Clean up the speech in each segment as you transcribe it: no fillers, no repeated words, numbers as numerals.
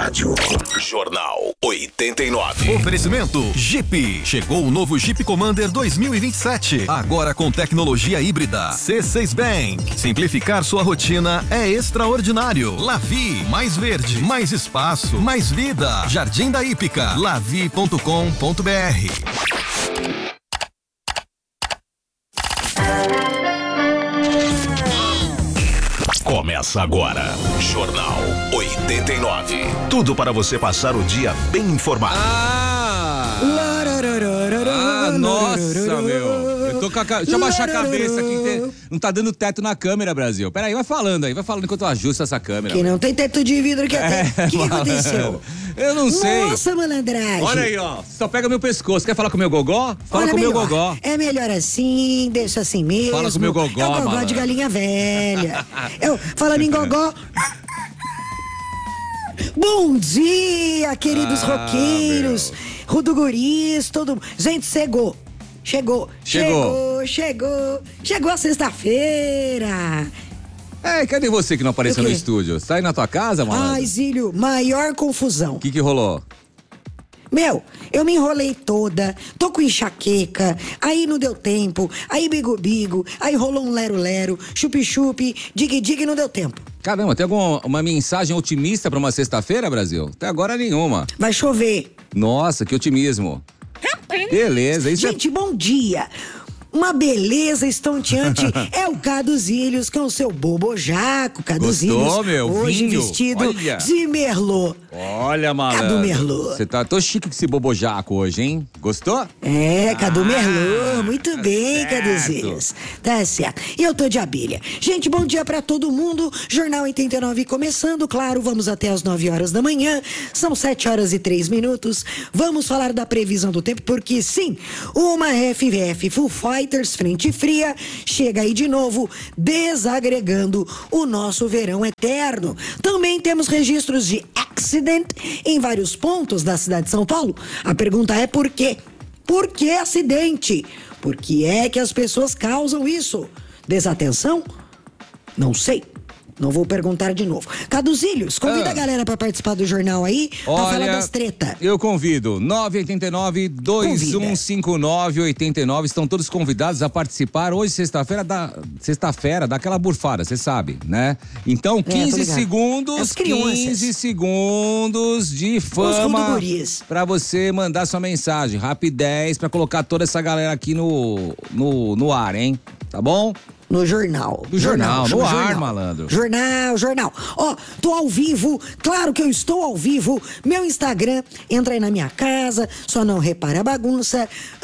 rádio. Jornal 89. Oferecimento Jeep. Chegou o novo Jeep Commander 2027. Agora com tecnologia híbrida. C6 Bank. Simplificar sua rotina é extraordinário. Lavi, mais verde, mais espaço, mais vida. Jardim da Hípica. lavi.com.br. Começa agora, Jornal 89. Tudo para você passar o dia bem informado. Nossa, meu. Eu tô com deixa eu baixar a cabeça aqui, não tá dando teto na câmera, Brasil. Peraí, vai falando enquanto eu ajusto essa câmera. Que não tem teto de vidro que até. O que aconteceu? Eu não sei. Nossa, malandragem. Olha aí, ó. Só pega meu pescoço. Quer falar com o meu gogó? Fala com o meu gogó. É melhor assim, deixa assim mesmo. Fala com o meu gogó, é o gogó malandro. de galinha velha. Falando em gogó. Bom dia, queridos roqueiros, ruduguris, todo mundo. Gente, Chegou a sexta-feira. Cadê você que não apareceu no estúdio? Sai na tua casa, mano? Ai, Zílio, maior confusão. O que rolou? Meu, eu me enrolei toda, tô com enxaqueca, aí não deu tempo, aí bigo-bigo, aí rolou um lero-lero, chupi-chupi, dig-dig, não deu tempo. Caramba, tem alguma mensagem otimista pra uma sexta-feira, Brasil? Até agora nenhuma. Vai chover. Nossa, que otimismo. Beleza, isso Gente, bom dia. Uma beleza estonteante é o Caduzilhos com o seu bobojaco, Caduzilhos. Gostou, meu? Hoje Vinho. vestido Olha. de Merlot. Olha, malandro. Cadu Merlot. Você tá tão chique com esse bobojaco hoje, hein? Gostou? Cadu Merlot. Muito bem, certo. Caduzilhos. Tá certo. E eu tô de abelha. Gente, bom dia pra todo mundo. Jornal 89 começando, claro, vamos até as 9 horas da manhã. São 7 horas e 3 minutos. Vamos falar da previsão do tempo, porque sim, uma FVF Full Fighters Frente Fria chega aí de novo, desagregando o nosso verão eterno. Também temos registros de accident em vários pontos da cidade de São Paulo. A pergunta é por quê? Por que acidente? Por que é que as pessoas causam isso? Desatenção? Não sei. Não vou perguntar de novo. Caduzilhos, convida a galera pra participar do jornal aí, pra falar das tretas. Eu convido. 989-2159-89. Estão todos convidados a participar. Hoje, sexta-feira, dá aquela burfada, você sabe, né? Então, 15 segundos, 15 segundos de fama pra você mandar sua mensagem. Rapidez pra colocar toda essa galera aqui no ar, hein? Tá bom? No jornal. No ar, malandro. Jornal. Ó, tô ao vivo, claro que eu estou ao vivo. Meu Instagram, entra aí na minha casa, só não repara a bagunça,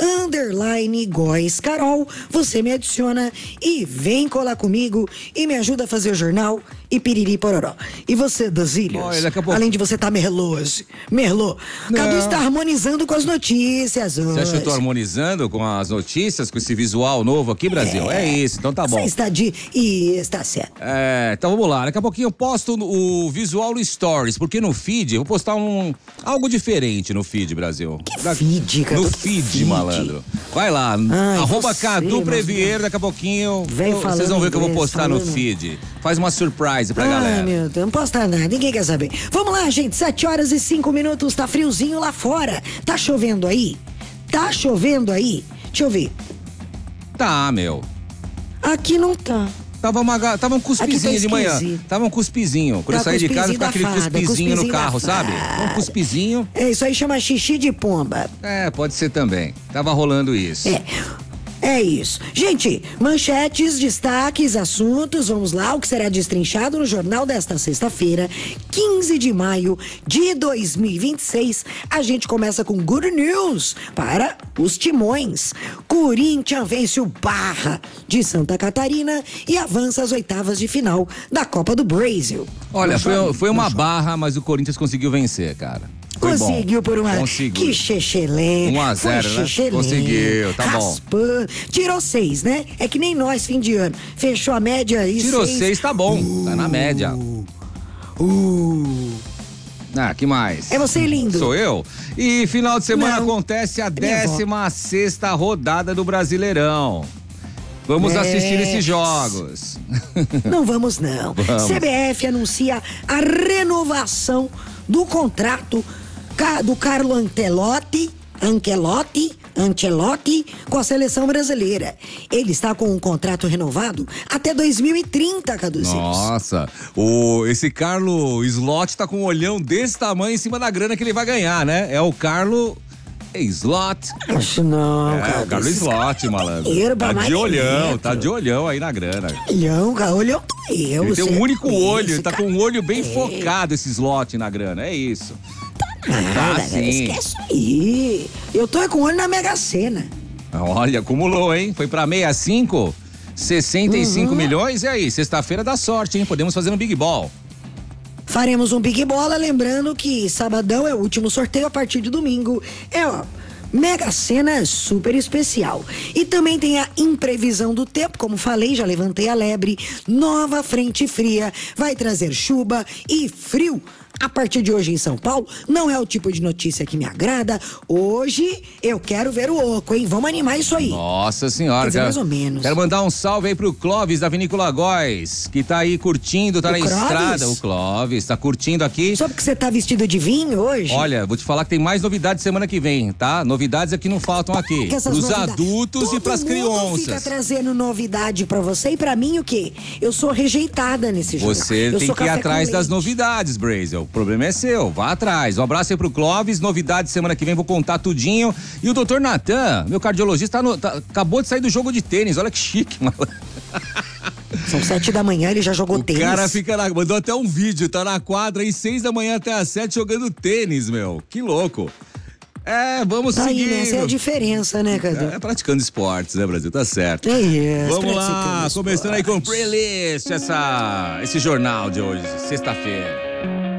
_Góes Carol. Você me adiciona e vem colar comigo e me ajuda a fazer o jornal e piriri pororó. E você, Dazílios? Além de você tá Merlot. Cadu está harmonizando com as notícias hoje. Você acha que eu tô harmonizando com as notícias, com esse visual novo aqui, Brasil? É isso, então tá bom. Você está está certo. Então vamos lá. Daqui a pouquinho eu posto o visual no Stories, porque no feed eu vou postar algo diferente no feed, Brasil. Que feed, cara? No feed, malandro. Vai lá, @Cadu Previeiro, daqui a pouquinho vocês vão ver o que eu vou postar no feed. Faz uma surprise pra galera. Meu Deus, não posta nada, ninguém quer saber. Vamos lá, gente, 7 horas e 5 minutos, tá friozinho lá fora. Tá chovendo aí? Deixa eu ver. Tá, meu. Aqui não tá. Tava um cuspizinho de manhã. Tava um cuspizinho. Quando eu saí de casa, ficava aquele cuspizinho no carro, sabe? Um cuspizinho. Isso aí chama xixi de pomba. Pode ser também. Tava rolando isso. É isso. Gente, manchetes, destaques, assuntos, vamos lá, o que será destrinchado no jornal desta sexta-feira, 15 de maio de 2026. A gente começa com good news para os timões. Corinthians vence o Barra de Santa Catarina e avança às oitavas de final da Copa do Brasil. Olha, foi uma barra, mas o Corinthians conseguiu vencer, cara. Conseguiu por uma... Conseguiu. Que xexelém. 1-0, né? Conseguiu, tá bom. Tirou 6, né? É que nem nós, fim de ano. Fechou a média aí. Tirou 6, tá bom. Tá na média. Que mais? É você, lindo. Sou eu. E final de semana acontece a 16ª rodada do Brasileirão. Vamos assistir esses jogos. Não vamos, não. Vamos. CBF anuncia a renovação do contrato do Carlo Ancelotti com a seleção brasileira. Ele está com um contrato renovado até 2030, Caduzinho. Nossa, esse Carlo Slot tá com um olhão desse tamanho em cima da grana que ele vai ganhar, né? É o Carlo Slot. Acho não, cara. O Carlo Slot, malandro. Tá de olhão aí na grana. Olhão tô eu. Ele tem um único olho, ele tá com um olho bem focado esse Slot na grana, é isso. Nada, esquece aí. Eu tô com o olho na Mega Sena. Olha, acumulou, hein? Foi pra 65 milhões. E aí, sexta-feira dá sorte, hein? Podemos fazer um Big Ball. Faremos um Big Bola, lembrando que sabadão é o último sorteio, a partir de domingo Mega Sena super especial. E também tem a imprevisão do tempo, como falei, já levantei a lebre. Nova frente fria vai trazer chuva e frio a partir de hoje em São Paulo. Não é o tipo de notícia que me agrada. Hoje eu quero ver o oco, hein? Vamos animar isso aí. Nossa senhora. Quer dizer, mais ou menos. Quero mandar um salve aí pro Clóvis da Vinícola Góis, que tá aí curtindo, tá na estrada. O Clóvis tá curtindo aqui. Só porque você tá vestido de vinho hoje? Olha, vou te falar que tem mais novidades semana que vem, tá? Novidades aqui não faltam aqui. Pros adultos e pras crianças. Fica trazendo novidade pra você e pra mim o quê? Eu sou rejeitada nesse jogo. Você tem que ir atrás das novidades, Brazel. O problema é seu, vá atrás. Um abraço aí pro Clóvis, novidades semana que vem, vou contar tudinho. E o doutor Natan, meu cardiologista, acabou de sair do jogo de tênis, olha que chique, mano. São 7 da manhã, ele já jogou tênis. O cara mandou até um vídeo, tá na quadra aí 6 da manhã até as 7 jogando tênis, meu. Que louco. Vamos seguir. Aí, né? Essa é a diferença, né, Cadu? Praticando esportes, né, Brasil? Tá certo. Vamos lá, começando aí com o playlist, esse jornal de hoje, sexta-feira.